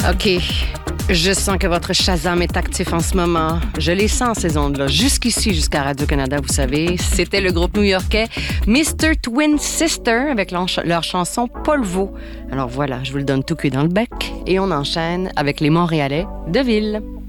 OK. Je sens que votre Shazam est actif en ce moment. Je les sens, ces ondes-là. Jusqu'ici, jusqu'à Radio-Canada, vous savez, c'était le groupe new-yorkais Mr. Twin Sister avec leur chanson Polvo. Alors voilà, je vous le donne tout cuit dans le bec et on enchaîne avec les Montréalais de Ville.